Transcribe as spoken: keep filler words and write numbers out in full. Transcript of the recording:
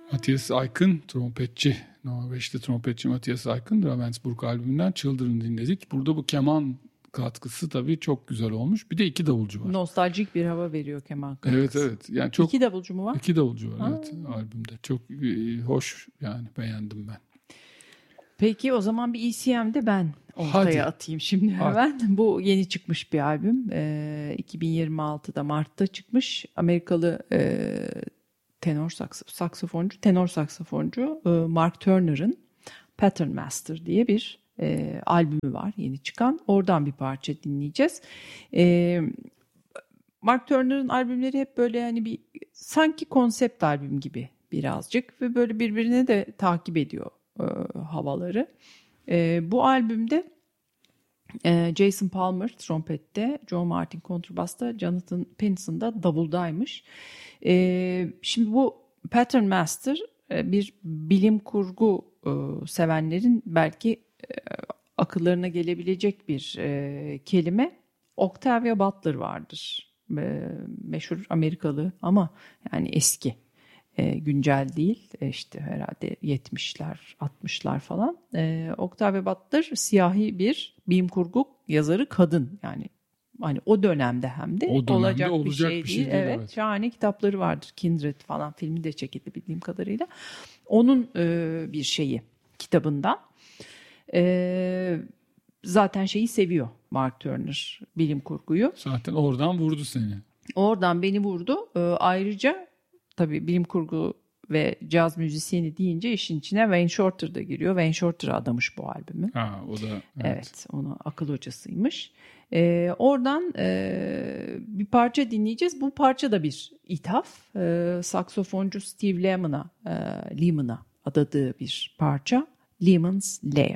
Matthias Eichen, trompetçi, Norveçli trompetçi Matthias Eichen, Ravensburg albümünden Children dinledik. Burada bu keman katkısı tabii çok güzel olmuş. Bir de iki davulcu var. Nostaljik bir hava veriyor keman katkısı. Evet evet. Yani çok, iki davulcu mu var? İki davulcu var ha. evet albümde. Çok e, hoş yani, beğendim ben. Peki o zaman bir E C M'de ben ortaya Hadi. atayım şimdi hemen. Hadi. Bu yeni çıkmış bir albüm. Ee, iki bin yirmi altıda Mart'ta çıkmış. Amerikalı e, tenor saks- saksafoncu, tenor saksafoncu e, Mark Turner'ın Pattern Master diye bir e, albümü var yeni çıkan. Oradan bir parça dinleyeceğiz. E, Mark Turner'ın albümleri hep böyle hani bir sanki konsept albüm gibi birazcık ve böyle birbirine de takip ediyor e, havaları. E, bu albümde e, Jason Palmer trompette, Joe Martin kontrbasta, Jonathan Pinson da davuldaymış. E, şimdi bu Pattern Master e, bir bilim kurgu e, sevenlerin belki e, akıllarına gelebilecek bir e, kelime. Octavia Butler vardır. E, meşhur Amerikalı ama yani eski. E, güncel değil, e, işte herhalde yetmişler altmışlar falan. E, Octavia Butler siyahi bir bilim kurgu yazarı kadın, yani hani o dönemde hem de o dönemde olacak, olacak bir şey bir değil. Şey değil evet, evet. Şahane kitapları vardır. Kindred falan filmi de çekildi bildiğim kadarıyla. Onun e, bir şeyi kitabından. E, zaten şeyi seviyor Mark Turner, bilim kurguyu. Zaten oradan vurdu seni. Oradan beni vurdu. E, ayrıca tabii bilim kurgu ve caz müzisyeni deyince işin içine Wayne Shorter da giriyor. Wayne Shorter'a adamış bu albümü. Ha, o da evet. Evet, ona akıl hocasıymış. Ee, oradan e, bir parça dinleyeceğiz. Bu parça da bir ithaf. Ee, saksofoncu Steve Lemon'a, e, Lemon'a adadığı bir parça. Lemon's Lair.